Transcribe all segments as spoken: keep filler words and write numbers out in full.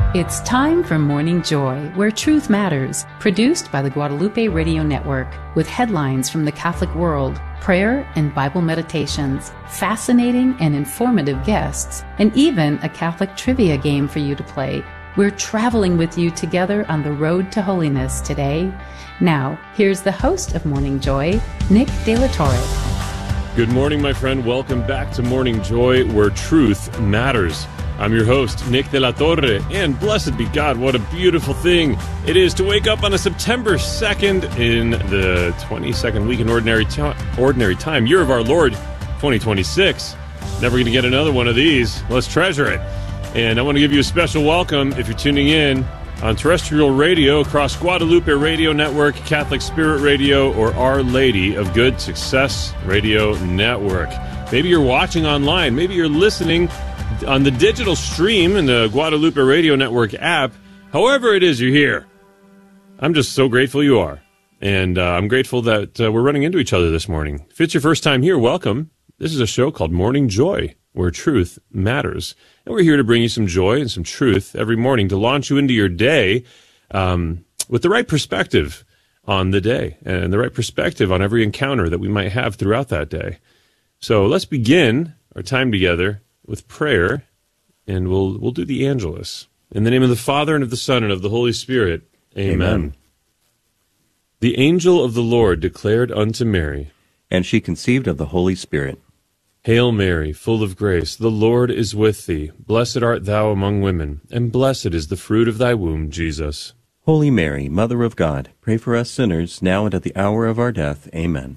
It's time for Morning Joy, where truth matters, produced by the Guadalupe Radio Network, with headlines from the Catholic world, prayer and Bible meditations, fascinating and informative guests, and even a Catholic trivia game for you to play. We're traveling with you together on the road to holiness today. Now, here's the host of Morning Joy, Nick De La Torre. Good morning, my friend. Welcome back to Morning Joy, where truth matters. I'm your host, Nick De La Torre, and blessed be God, what a beautiful thing it is to wake up on a September second in the twenty-second week in Ordinary, to- ordinary Time, year of our Lord, twenty twenty-six. Never going to get another one of these. Let's treasure it. And I want to give you a special welcome if you're tuning in on terrestrial radio across Guadalupe Radio Network, Catholic Spirit Radio, or Our Lady of Good Success Radio Network. Maybe you're watching online. Maybe you're listening on the digital stream in the Guadalupe Radio Network app. However it is you're here, I'm just so grateful you are. And uh, I'm grateful that uh, we're running into each other this morning. If it's your first time here, welcome. This is a show called Morning Joy, where truth matters. And we're here to bring you some joy and some truth every morning to launch you into your day um, with the right perspective on the day and the right perspective on every encounter that we might have throughout that day. So let's begin our time together with prayer, and we'll we'll do the Angelus. In the name of the Father, and of the Son, and of the Holy Spirit. Amen. Amen. The angel of the Lord declared unto Mary, and she conceived of the Holy Spirit. Hail Mary, full of grace, the Lord is with thee. Blessed art thou among women, and blessed is the fruit of thy womb, Jesus. Holy Mary, Mother of God, pray for us sinners, now and at the hour of our death. Amen.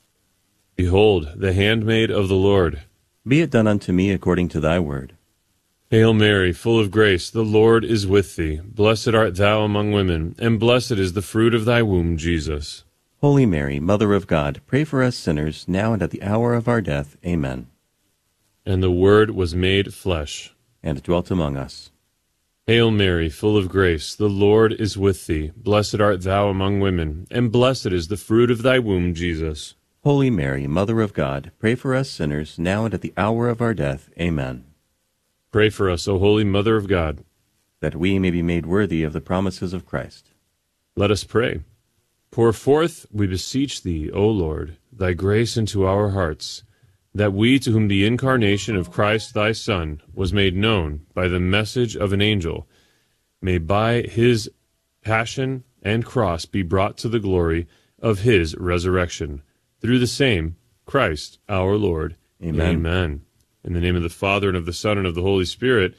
Behold, the handmaid of the Lord. Be it done unto me according to thy word. Hail Mary, full of grace, the Lord is with thee. Blessed art thou among women, and blessed is the fruit of thy womb, Jesus. Holy Mary, Mother of God, pray for us sinners, now and at the hour of our death. Amen. And the Word was made flesh, and dwelt among us. Hail Mary, full of grace, the Lord is with thee. Blessed art thou among women, and blessed is the fruit of thy womb, Jesus. Holy Mary, Mother of God, pray for us sinners, now and at the hour of our death. Amen. Pray for us, O Holy Mother of God, that we may be made worthy of the promises of Christ. Let us pray. Pour forth, we beseech thee, O Lord, thy grace into our hearts, that we, to whom the incarnation of Christ thy Son was made known by the message of an angel, may by his passion and cross be brought to the glory of his resurrection. Through the same Christ our Lord. Amen. Amen. In the name of the Father, and of the Son, and of the Holy Spirit.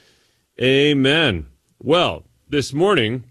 Amen. Well, this morning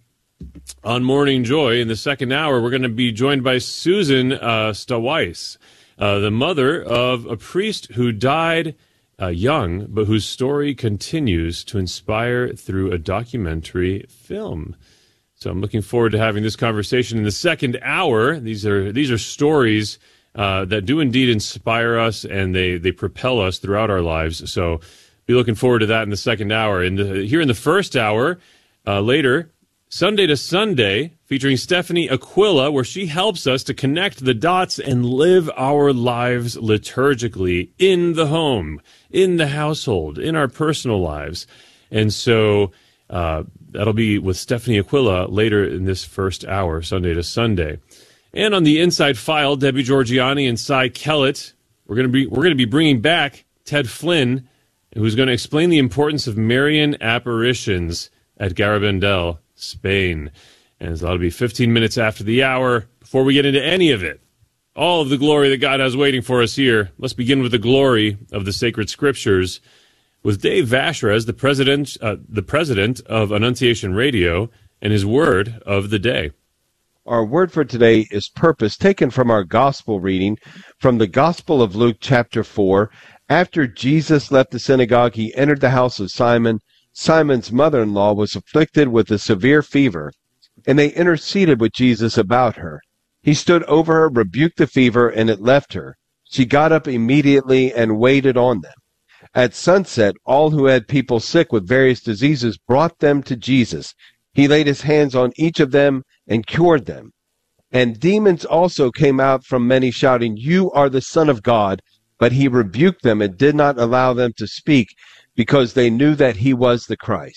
on Morning Joy, in the second hour, we're going to be joined by Susan uh, Staweiss, uh, the mother of a priest who died uh, young, but whose story continues to inspire through a documentary film. So I'm looking forward to having this conversation in the second hour. These are these are stories Uh, that do indeed inspire us, and they, they propel us throughout our lives. So be looking forward to that in the second hour. And here in the first hour, uh, later, Sunday to Sunday, featuring Stephanie Aquila, where she helps us to connect the dots and live our lives liturgically in the home, in the household, in our personal lives. And so uh, that'll be with Stephanie Aquila later in this first hour, Sunday to Sunday. And on the Inside File, Debbie Georgiani and Cy Kellett, we're going to be we're going to be bringing back Ted Flynn, who's going to explain the importance of Marian apparitions at Garabandal, Spain. And so that'll be fifteen minutes after the hour. Before we get into any of it, all of the glory that God has waiting for us here, let's begin with the glory of the sacred scriptures with Dave Vashrez, the president, uh, the president of Annunciation Radio, and his word of the day. Our word for today is purpose, taken from our gospel reading from the Gospel of Luke chapter four. After Jesus left the synagogue, he entered the house of Simon. Simon's mother-in-law was afflicted with a severe fever, and they interceded with Jesus about her. He stood over her, rebuked the fever, and it left her. She got up immediately and waited on them. At sunset, all who had people sick with various diseases brought them to Jesus. He laid his hands on each of them and cured them. And demons also came out from many, shouting, "You are the Son of God." But he rebuked them and did not allow them to speak, because they knew that he was the Christ.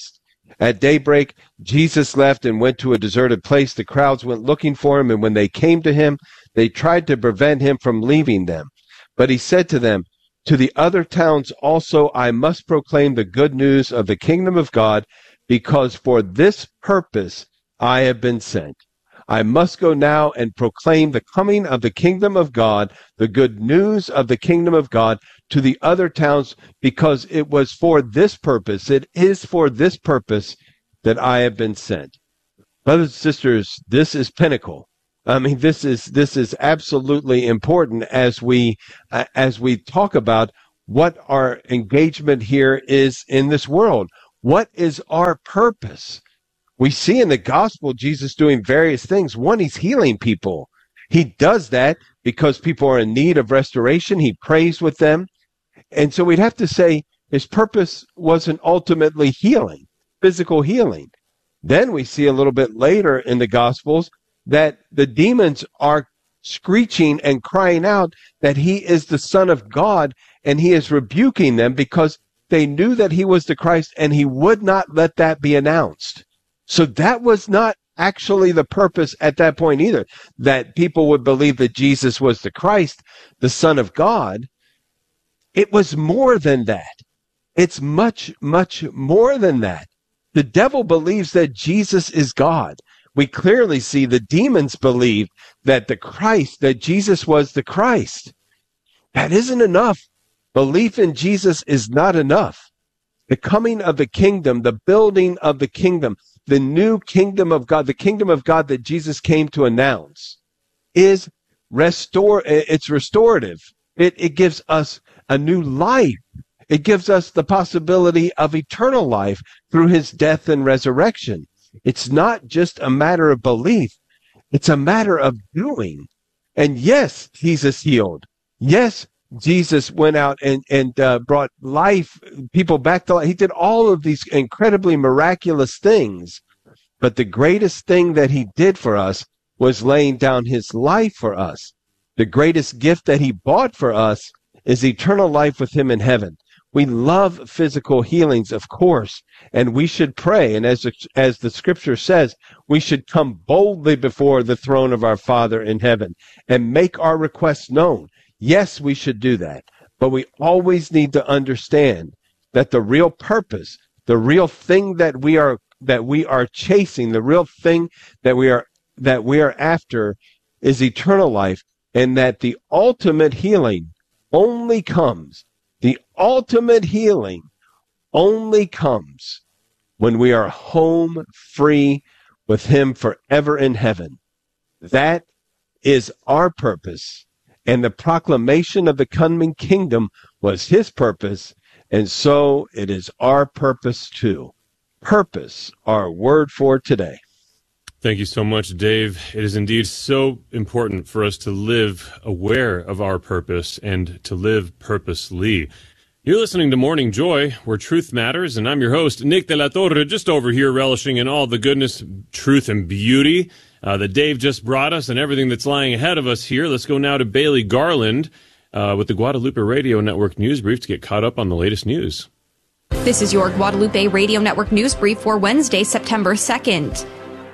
At daybreak, Jesus left and went to a deserted place. The crowds went looking for him, and when they came to him, they tried to prevent him from leaving them. But he said to them, "To the other towns also I must proclaim the good news of the kingdom of God, because for this purpose I have been sent. I must go now and proclaim the coming of the kingdom of God, the good news of the kingdom of God to the other towns, because it was for this purpose, it is for this purpose that I have been sent." Brothers and sisters, this is pinnacle. I mean, this is this is absolutely important as we uh, as we talk about what our engagement here is in this world. What is our purpose? We see in the gospel Jesus doing various things. One, he's healing people. He does that because people are in need of restoration. He prays with them. And so we'd have to say his purpose wasn't ultimately healing, physical healing. Then we see a little bit later in the gospels that the demons are screeching and crying out that he is the Son of God, and he is rebuking them because they knew that he was the Christ, and he would not let that be announced. So that was not actually the purpose at that point either, that people would believe that Jesus was the Christ, the Son of God. It was more than that. It's much, much more than that. The devil believes that Jesus is God. We clearly see the demons believe that the Christ, that Jesus was the Christ. That isn't enough. Belief in Jesus is not enough. The coming of the kingdom, the building of the kingdom, the new kingdom of God, the kingdom of God that Jesus came to announce is restore. It's restorative. It, it gives us a new life. It gives us the possibility of eternal life through his death and resurrection. It's not just a matter of belief. It's a matter of doing. And yes, Jesus healed. Yes, Jesus went out and, and uh, brought life, people back to life. He did all of these incredibly miraculous things. But the greatest thing that he did for us was laying down his life for us. The greatest gift that he bought for us is eternal life with him in heaven. We love physical healings, of course, and we should pray. And as, as the scripture says, we should come boldly before the throne of our Father in heaven and make our requests known. Yes, we should do that, but we always need to understand that the real purpose, the real thing that we are that we are chasing, the real thing that we are that we are after is eternal life, and that the ultimate healing only comes, the ultimate healing only comes when we are home free with him forever in heaven. That is our purpose. And the proclamation of the coming kingdom was his purpose, and so it is our purpose too. Purpose, our word for today. Thank you so much, Dave. It is indeed so important for us to live aware of our purpose and to live purposely. You're listening to Morning Joy, where truth matters, and I'm your host, Nick de la Torre, just over here relishing in all the goodness, truth, and beauty Uh, that Dave just brought us and everything that's lying ahead of us here. Let's go now to Bailey Garland uh, with the Guadalupe Radio Network News Brief to get caught up on the latest news. This is your Guadalupe Radio Network News Brief for Wednesday, September second.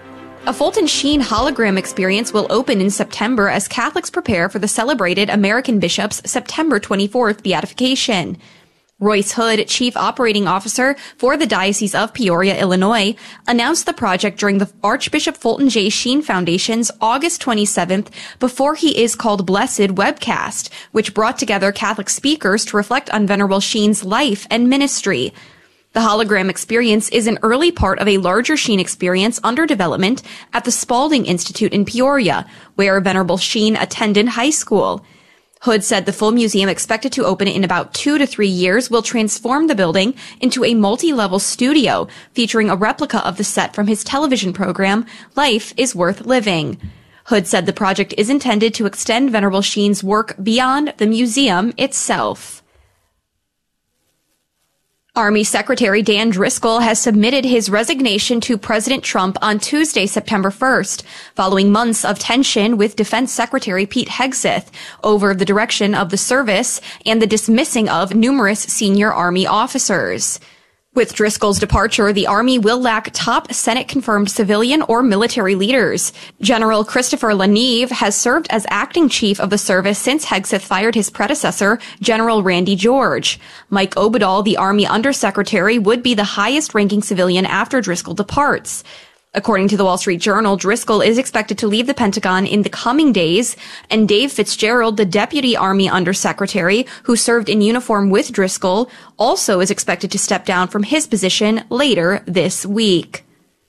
A Fulton Sheen hologram experience will open in September as Catholics prepare for the celebrated American Bishop's September twenty-fourth beatification. Royce Hood, Chief Operating Officer for the Diocese of Peoria, Illinois, announced the project during the Archbishop Fulton J. Sheen Foundation's August twenty-seventh Before He Is Called Blessed webcast, which brought together Catholic speakers to reflect on Venerable Sheen's life and ministry. The hologram experience is an early part of a larger Sheen experience under development at the Spalding Institute in Peoria, where Venerable Sheen attended high school. Hood said the full museum, expected to open in about two to three years, will transform the building into a multi-level studio featuring a replica of the set from his television program, Life is Worth Living. Hood said the project is intended to extend Venerable Sheen's work beyond the museum itself. Army Secretary Dan Driscoll has submitted his resignation to President Trump on Tuesday, September first, following months of tension with Defense Secretary Pete Hegseth over the direction of the service and the dismissing of numerous senior Army officers. With Driscoll's departure, the Army will lack top Senate-confirmed civilian or military leaders. General Christopher LaNeve has served as acting chief of the service since Hegseth fired his predecessor, General Randy George. Mike Oberdahl, the Army undersecretary, would be the highest-ranking civilian after Driscoll departs. According to the Wall Street Journal, Driscoll is expected to leave the Pentagon in the coming days, and Dave Fitzgerald, the Deputy Army Undersecretary, who served in uniform with Driscoll, also is expected to step down from his position later this week.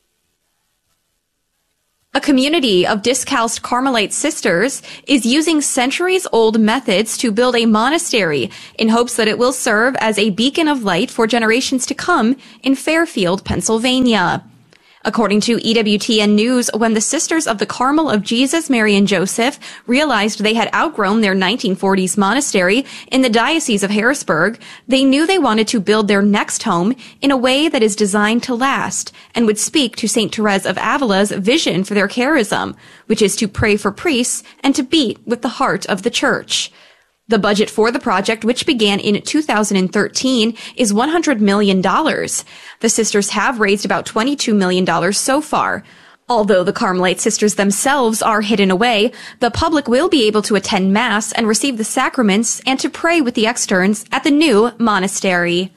A community of Discalced Carmelite sisters is using centuries-old methods to build a monastery in hopes that it will serve as a beacon of light for generations to come in Fairfield, Pennsylvania. According to E W T N News, when the Sisters of the Carmel of Jesus, Mary, and Joseph realized they had outgrown their nineteen forties monastery in the Diocese of Harrisburg, they knew they wanted to build their next home in a way that is designed to last and would speak to Saint Therese of Avila's vision for their charism, which is to pray for priests and to beat with the heart of the Church. The budget for the project, which began in two thousand thirteen, is one hundred million dollars. The sisters have raised about twenty-two million dollars so far. Although the Carmelite sisters themselves are hidden away, the public will be able to attend Mass and receive the sacraments and to pray with the externs at the new monastery.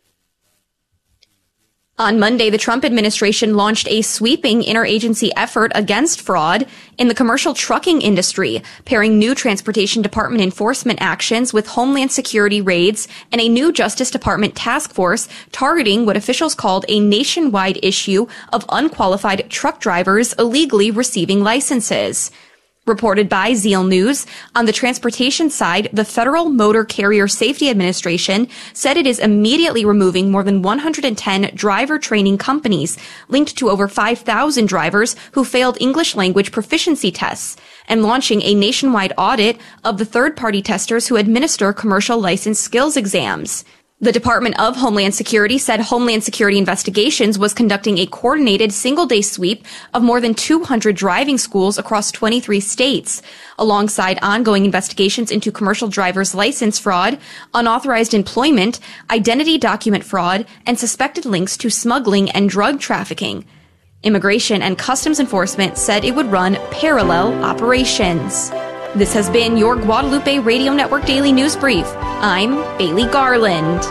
On Monday, the Trump administration launched a sweeping interagency effort against fraud in the commercial trucking industry, pairing new Transportation Department enforcement actions with Homeland Security raids and a new Justice Department task force targeting what officials called a nationwide issue of unqualified truck drivers illegally receiving licenses. Reported by Zeal News, on the transportation side, the Federal Motor Carrier Safety Administration said it is immediately removing more than one hundred ten driver training companies linked to over five thousand drivers who failed English language proficiency tests and launching a nationwide audit of the third-party testers who administer commercial license skills exams. The Department of Homeland Security said Homeland Security Investigations was conducting a coordinated single-day sweep of more than two hundred driving schools across twenty-three states, alongside ongoing investigations into commercial driver's license fraud, unauthorized employment, identity document fraud, and suspected links to smuggling and drug trafficking. Immigration and Customs Enforcement said it would run parallel operations. This has been your Guadalupe Radio Network Daily News Brief. I'm Bailey Garland.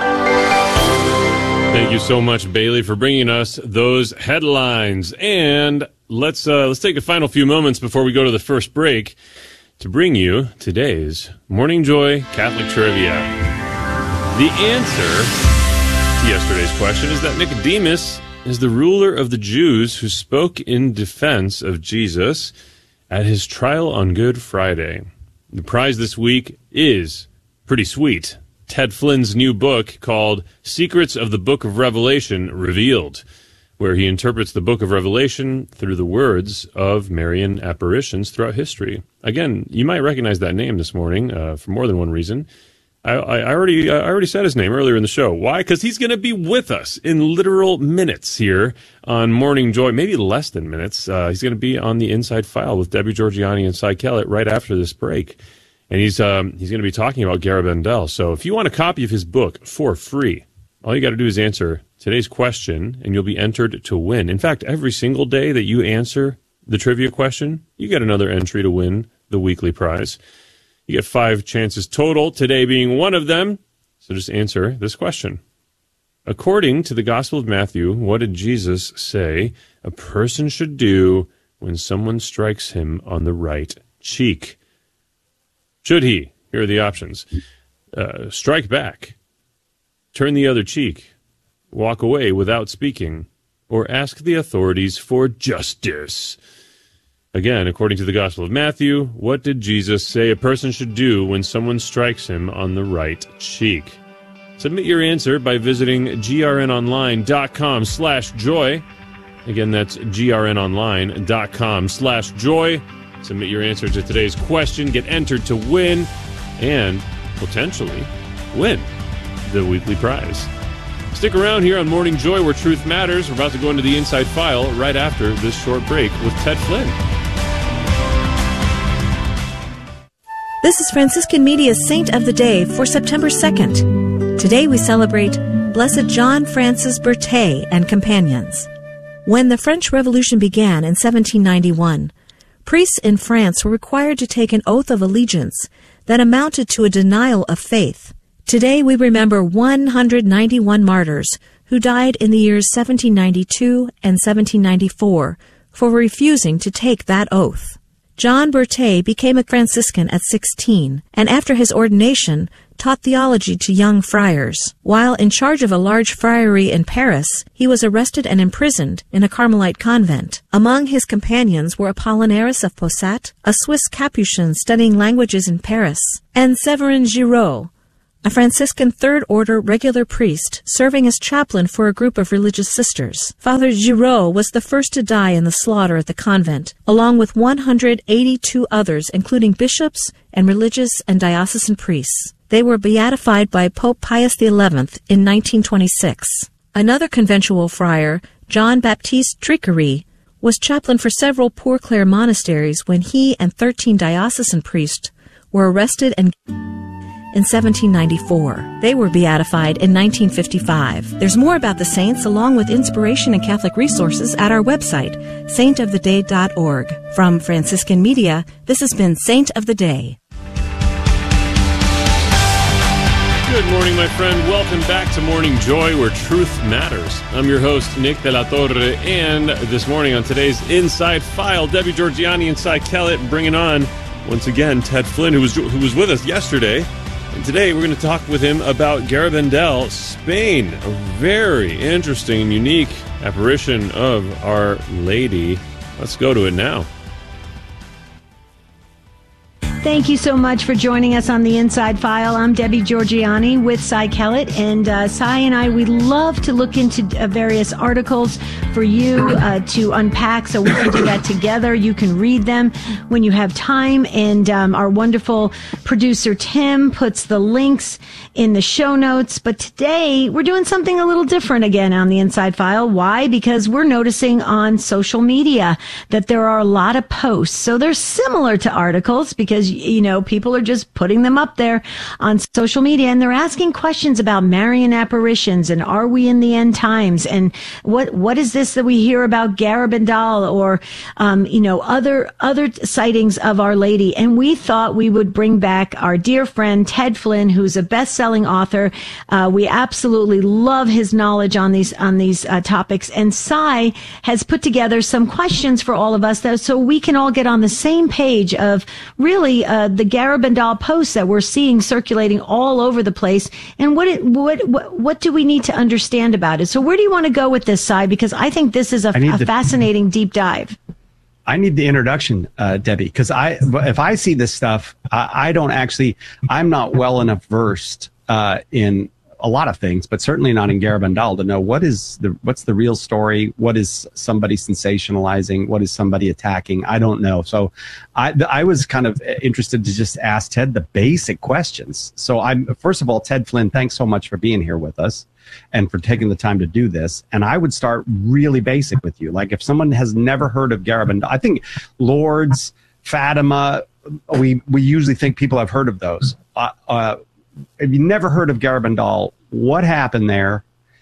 Thank you so much, Bailey, for bringing us those headlines. And let's uh, let's take a final few moments before we go to the first break to bring you today's Morning Joy Catholic Trivia. The answer to yesterday's question is that Nicodemus is the ruler of the Jews who spoke in defense of Jesus at his trial on Good Friday. The prize this week is pretty sweet. Ted Flynn's new book called Secrets of the Book of Revelation Revealed, where he interprets the Book of Revelation through the words of Marian apparitions throughout history. Again, you might recognize that name this morning uh, for more than one reason. I, I already I already said his name earlier in the show. Why? Because he's going to be with us in literal minutes here on Morning Joy, maybe less than minutes. Uh, he's going to be on the Inside File with Debbie Georgiani and Cy Kellett right after this break. And he's um, he's going to be talking about Garabandal. So if you want a copy of his book for free, all you got to do is answer today's question, and you'll be entered to win. In fact, every single day that you answer the trivia question, you get another entry to win the weekly prize. You get five chances total, today being one of them. So just answer this question. According to the Gospel of Matthew, what did Jesus say a person should do when someone strikes him on the right cheek? Should he? Here are the options. Uh, strike back, turn the other cheek, walk away without speaking, or ask the authorities for justice. Again, according to the Gospel of Matthew, what did Jesus say a person should do when someone strikes him on the right cheek? Submit your answer by visiting grnonline.com slash joy. Again, that's grnonline.com slash joy. Submit your answer to today's question, get entered to win, and potentially win the weekly prize. Stick around here on Morning Joy, where truth matters. We're about to go into the Inside File right after this short break with Ted Flynn. This is Franciscan Media's Saint of the Day for September second. Today we celebrate Blessed John Francis Berthet and companions. When the French Revolution began in seventeen ninety-one, priests in France were required to take an oath of allegiance that amounted to a denial of faith. Today we remember one hundred ninety-one martyrs who died in the years seventeen ninety-two and seventeen ninety-four for refusing to take that oath. John Berthet became a Franciscan at sixteen, and after his ordination, taught theology to young friars. While in charge of a large friary in Paris, he was arrested and imprisoned in a Carmelite convent. Among his companions were Apollinaris of Possat, a Swiss Capuchin studying languages in Paris, and Severin Giraud, a Franciscan Third-Order regular priest serving as chaplain for a group of religious sisters. Father Giraud was the first to die in the slaughter at the convent, along with one hundred eighty-two others, including bishops and religious and diocesan priests. They were beatified by Pope Pius the eleventh in nineteen twenty-six. Another conventual friar, John Baptiste Triquerie, was chaplain for several Poor Clare monasteries when he and thirteen diocesan priests were arrested and in seventeen ninety-four. They were beatified in nineteen fifty-five. There's more about the saints along with inspiration and Catholic resources at our website, saint of the day dot org. From Franciscan Media, this has been Saint of the Day. Good morning, my friend. Welcome back to Morning Joy, where truth matters. I'm your host, Nick De La Torre, and this morning on today's Inside File, Debbie Georgianni and Cy Kellett bringing on, once again, Ted Flynn, who was who was with us yesterday. And today we're going to talk with him about Garabandal, Spain, a very interesting and unique apparition of Our Lady. Let's go to it now. Thank you so much for joining us on the Inside File. I'm Debbie Georgianni with Cy Kellett, and uh, Cy and I, we love to look into uh, various articles for you uh, to unpack, so we can do that together. You can read them when you have time, and um, our wonderful producer Tim puts the links in the show notes. But today, we're doing something a little different again on the Inside File. Why? Because we're noticing on social media that there are a lot of posts. So they're similar to articles because you know, people are just putting them up there on social media, and they're asking questions about Marian apparitions and are we in the end times, and what what is this that we hear about Garabandal, or um, you know, other other sightings of Our Lady. And we thought we would bring back our dear friend Ted Flynn, who's a best-selling author. Uh, we absolutely love his knowledge on these on these uh, topics, and Cy has put together some questions for all of us, that, so we can all get on the same page of really Uh, the Garabandal posts that we're seeing circulating all over the place, and what, it, what what what do we need to understand about it? So where do you want to go with this, Cy? Because I think this is a, a the, fascinating deep dive. I need the introduction, uh, Debbie, because I if I see this stuff, I, I don't actually, I'm not well enough versed uh, in a lot of things, but certainly not in Garabandal, to know what is the what's the real story, what is somebody sensationalizing, what is somebody attacking. I don't know. So I I was kind of interested to just ask Ted the basic questions. So I'm first of all, Ted Flynn, thanks so much for being here with us and for taking the time to do this. And I would start really basic with you. Like if someone has never heard of Garabandal, I think Lourdes, Fatima, we we usually think people have heard of those. Uh, uh, If you never heard of Garabandal, what happened there,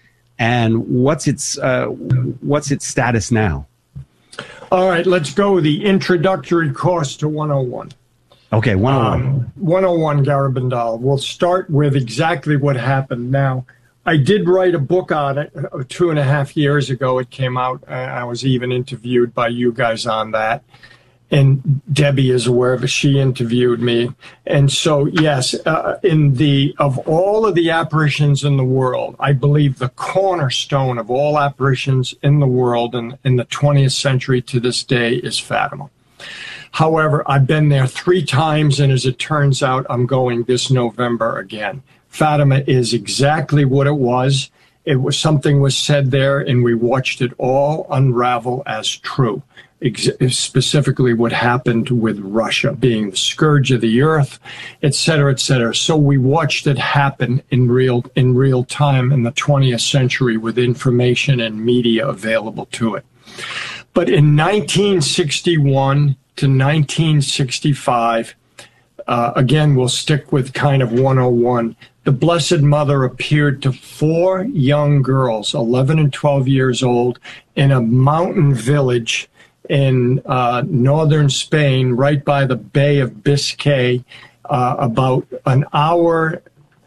and what's its uh, what's its status now? All right, let's go the introductory course to one oh one. Okay, one oh one. Um, one oh one Garabandal. We'll start with exactly what happened. Now, I did write a book on it uh, two and a half years ago. It came out. Uh, I was even interviewed by you guys on that. And Debbie is aware of it. She interviewed me. And so, yes, uh, in the, of all of the apparitions in the world, I believe the cornerstone of all apparitions in the world in, in the twentieth century to this day is Fatima. However, I've been there three times, and as it turns out, I'm going this November again. Fatima is exactly what it was. It was something was said there, and we watched it all unravel as true. Ex- specifically what happened with Russia being the scourge of the earth, et cetera, et cetera. So we watched it happen in real in real time in the twentieth century with information and media available to it. But in nineteen sixty-one to nineteen sixty-five, uh, again, we'll stick with kind of one oh one. the Blessed Mother appeared to four young girls, eleven and twelve years old, in a mountain village in uh, northern Spain, right by the Bay of Biscay, uh, about an hour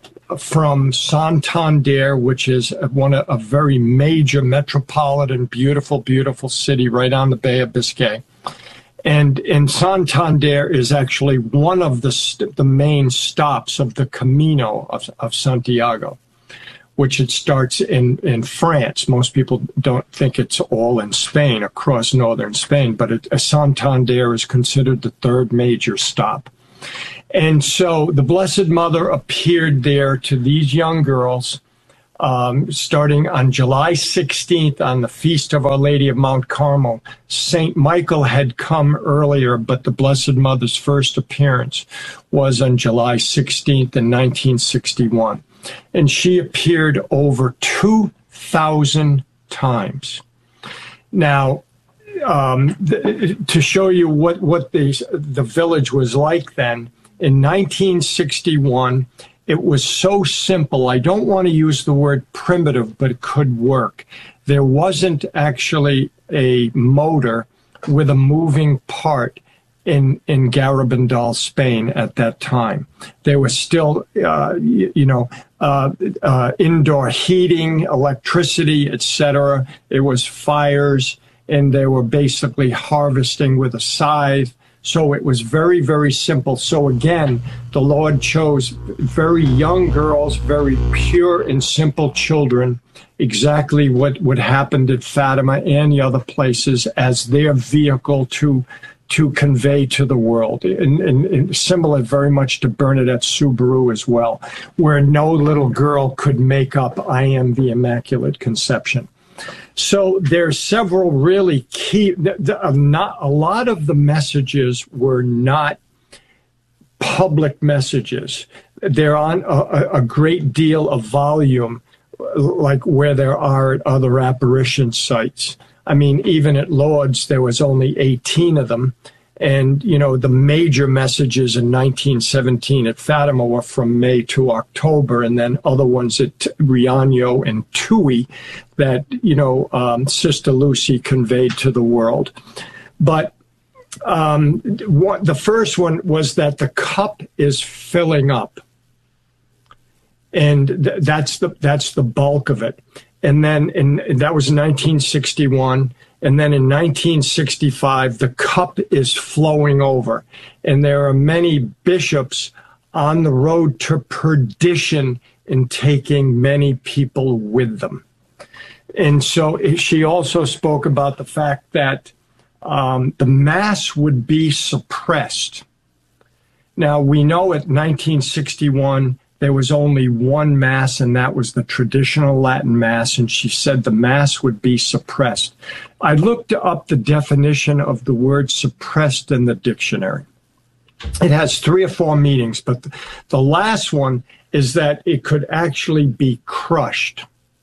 from Santander, which is one of a very major metropolitan, beautiful, beautiful city right on the Bay of Biscay. And in Santander is actually one of the st- the main stops of the Camino of, of Santiago, which it starts in, in France. Most people don't think it's all in Spain, across northern Spain, but it, Santander is considered the third major stop. And so the Blessed Mother appeared there to these young girls, um, starting on July sixteenth on the Feast of Our Lady of Mount Carmel. Saint Michael had come earlier, but the Blessed Mother's first appearance was on July sixteenth in nineteen sixty-one. And she appeared over two thousand times. Now, um, th- to show you what, what the, the village was like then, in nineteen sixty-one, it was so simple. I don't want to use the word primitive, but it could work. There wasn't actually a motor with a moving part in, in Garabandal, Spain at that time. There was still, uh, you, you know, uh, uh, indoor heating, electricity, et cetera. It was fires, and they were basically harvesting with a scythe. So it was very, very simple. So again, the Lord chose very young girls, very pure and simple children, exactly what, what happened at Fatima and the other places, as their vehicle to to convey to the world. And, and, and similar very much to Bernadette Soubirous as well, where no little girl could make up, I am the Immaculate Conception. So there's several really key, not a lot of the messages were not public messages. They're on a, a great deal of volume, like where there are at other apparition sites. I mean, even at Lourdes, there was only eighteen of them. And, you know, the major messages in nineteen seventeen at Fatima were from May to October, and then other ones at Riaño and Tui that, you know, um, Sister Lucy conveyed to the world. But um, what, the first one was that the cup is filling up. And th- that's the that's the bulk of it. And then in, that was nineteen sixty-one. And then in nineteen sixty-five, the cup is flowing over. And there are many bishops on the road to perdition in taking many people with them. And so she also spoke about the fact that um, the Mass would be suppressed. Now, we know at nineteen sixty-one, there was only one Mass, and that was the traditional Latin Mass, and she said the Mass would be suppressed. I looked up the definition of the word suppressed in the dictionary. It has three or four meanings, but the last one is that it could actually be crushed.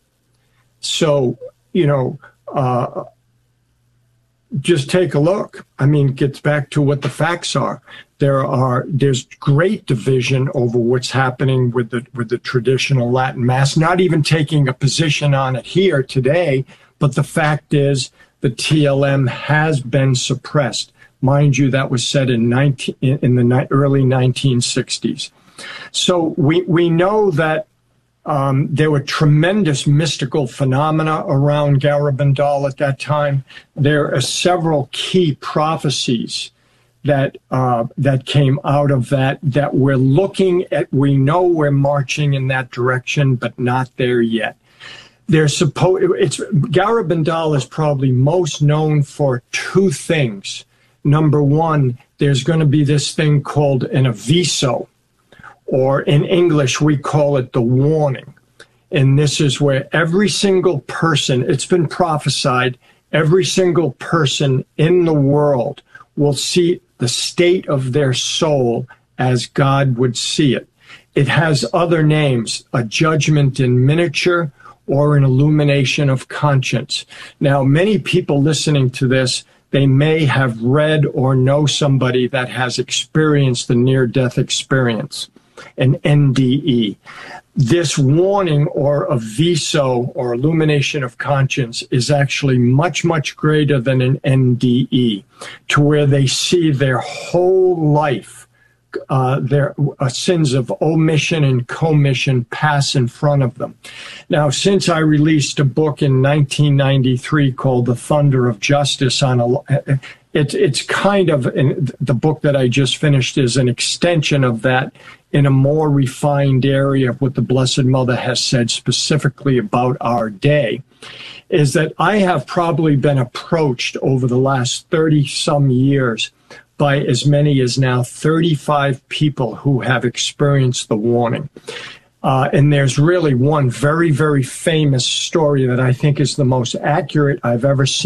So, you know, uh, just take a look. I mean, it gets back to what the facts are. There are there's great division over what's happening with the with the traditional Latin Mass. Not even taking a position on it here today, but the fact is the T L M has been suppressed. Mind you, that was said in nineteen in the early nineteen sixties. So we we know that um, there were tremendous mystical phenomena around Garabandal at that time. There are several key prophecies that uh, that came out of that, that we're looking at. We know we're marching in that direction, but not there yet. They're supposed. It's Garabandal is probably most known for two things. Number one, there's going to be this thing called an aviso, or in English we call it the warning. And this is where every single person, it's been prophesied, every single person in the world will see the state of their soul as God would see it. It has other names, a judgment in miniature or an illumination of conscience. Now, many people listening to this, they may have read or know somebody that has experienced the near-death experience. an N D E. This warning or aviso or illumination of conscience is actually much, much greater than an N D E, to where they see their whole life, uh, their uh, sins of omission and commission pass in front of them. Now, since I released a book in nineteen ninety-three called The Thunder of Justice on a It's it's kind of, in the book that I just finished is an extension of that in a more refined area of what the Blessed Mother has said specifically about our day, is that I have probably been approached over the last thirty-some years by as many as now thirty-five people who have experienced the warning. Uh, and there's really one very, very famous story that I think is the most accurate I've ever seen.